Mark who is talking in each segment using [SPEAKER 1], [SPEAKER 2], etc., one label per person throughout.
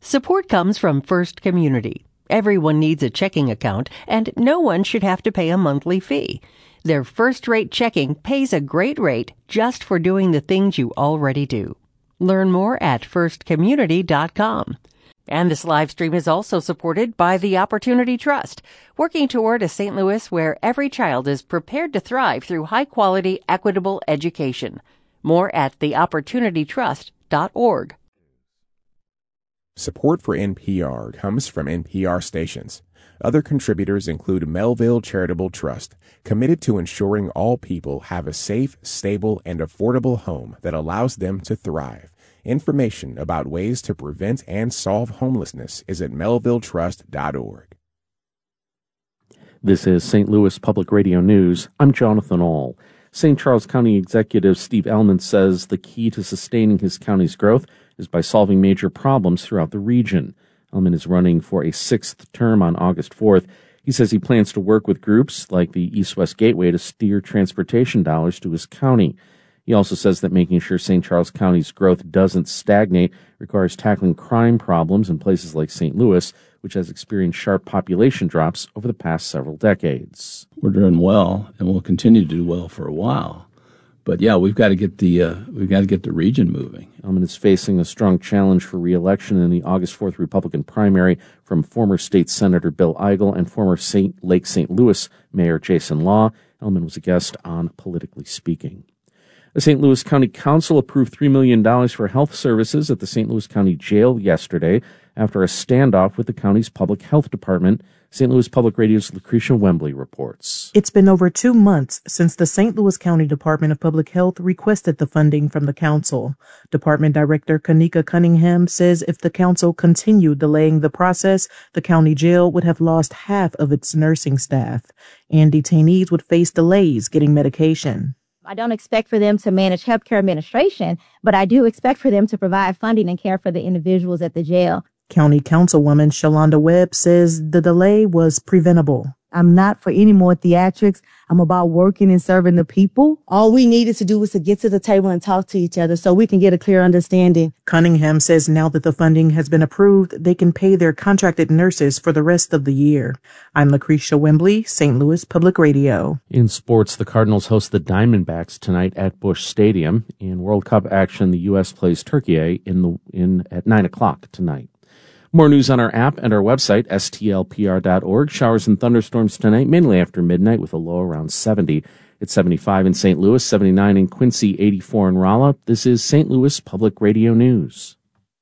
[SPEAKER 1] Support comes from First Community. Everyone needs a checking account, and no one should have to pay a monthly fee. Their first-rate checking pays a great rate just for doing the things you already do. Learn more at firstcommunity.com. And this live stream is also supported by the Opportunity Trust, working toward a St. Louis where every child is prepared to thrive through high-quality, equitable education. More at theopportunitytrust.org.
[SPEAKER 2] Support for NPR comes from NPR stations. Other contributors include Melville Charitable Trust, committed to ensuring all people have a safe, stable, and affordable home that allows them to thrive. Information about ways to prevent and solve homelessness is at melvilletrust.org.
[SPEAKER 3] This is St. Louis Public Radio News. I'm Jonathan Ahl. St. Charles County Executive Steve Ehlmann says the key to sustaining his county's growth is by solving major problems throughout the region. Ehlmann is running for a sixth term on August 4th. He says he plans to work with groups like the East-West Gateway to steer transportation dollars to his county. He also says that making sure St. Charles County's growth doesn't stagnate requires tackling crime problems in places like St. Louis, which has experienced sharp population drops over the past several decades.
[SPEAKER 4] We're doing well, and we'll continue to do well for a while. But yeah, we've got to get the region moving.
[SPEAKER 3] Ehlmann is facing a strong challenge for re-election in the August 4th Republican primary from former State Senator Bill Eigel and former Lake St. Louis Mayor Jason Law. Ehlmann was a guest on Politically Speaking. The St. Louis County Council approved $3 million for health services at the St. Louis County Jail yesterday after a standoff with the county's public health department. St. Louis Public Radio's Lucretia Wembley reports.
[SPEAKER 5] It's been over 2 months since the St. Louis County Department of Public Health requested the funding from the council. Department Director Kanika Cunningham says if the council continued delaying the process, the county jail would have lost half of its nursing staff, and detainees would face delays getting medication.
[SPEAKER 6] I don't expect for them to manage healthcare administration, but I do expect for them to provide funding and care for the individuals at the jail.
[SPEAKER 5] County Councilwoman Shalonda Webb says the delay was preventable.
[SPEAKER 7] I'm not for any more theatrics. I'm about working and serving the people. All we needed to do was to get to the table and talk to each other so we can get a clear understanding.
[SPEAKER 5] Cunningham says now that the funding has been approved, they can pay their contracted nurses for the rest of the year. I'm Lucretia Wembley, St. Louis Public Radio.
[SPEAKER 3] In sports, the Cardinals host the Diamondbacks tonight at Busch Stadium. In World Cup action, the U.S. plays Turkey at 9 o'clock tonight. More news on our app and our website, stlpr.org. Showers and thunderstorms tonight, mainly after midnight, with a low around 70. It's 75 in St. Louis, 79 in Quincy, 84 in Rolla. This is St. Louis Public Radio News.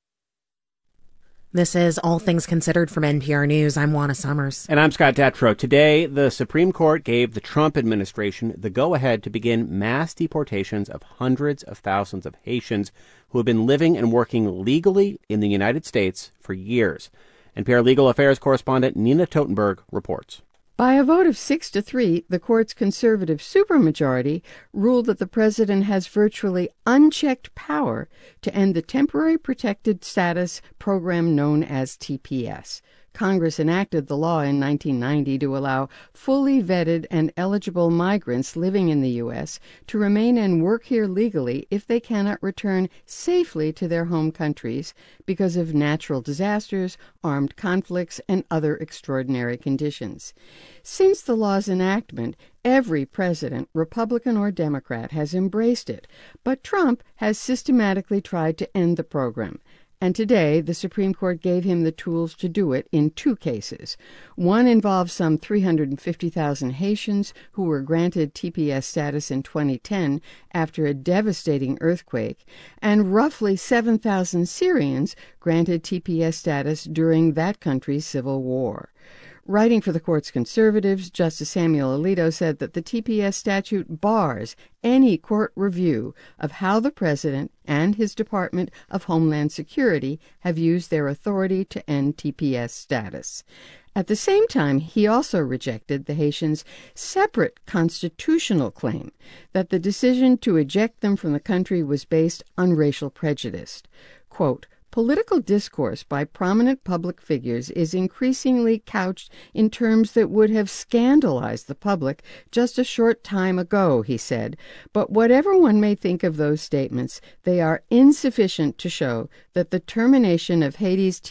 [SPEAKER 8] This is All Things Considered from NPR News. I'm Juana Summers.
[SPEAKER 9] And I'm Scott Detrow. Today, the Supreme Court gave the Trump administration the go-ahead to begin mass deportations of hundreds of thousands of Haitians who have been living and working legally in the United States for years. NPR Legal Affairs correspondent Nina Totenberg reports.
[SPEAKER 10] By a vote of 6-3, the court's conservative supermajority ruled that the president has virtually unchecked power to end the Temporary Protected Status program known as TPS. Congress enacted the law in 1990 to allow fully vetted and eligible migrants living in the U.S. to remain and work here legally if they cannot return safely to their home countries because of natural disasters, armed conflicts, and other extraordinary conditions. Since the law's enactment, every president, Republican or Democrat, has embraced it, but Trump has systematically tried to end the program. And today, the Supreme Court gave him the tools to do it in 2 cases. One involves some 350,000 Haitians who were granted TPS status in 2010 after a devastating earthquake, and roughly 7,000 Syrians granted TPS status during that country's civil war. Writing for the court's conservatives, Justice Samuel Alito said that the TPS statute bars any court review of how the president and his Department of Homeland Security have used their authority to end TPS status. At the same time, he also rejected the Haitians' separate constitutional claim that the decision to eject them from the country was based on racial prejudice. Quote, political discourse by prominent public figures is increasingly couched in terms that would have scandalized the public just a short time ago, he said. But whatever one may think of those statements, they are insufficient to show that the termination of Haiti's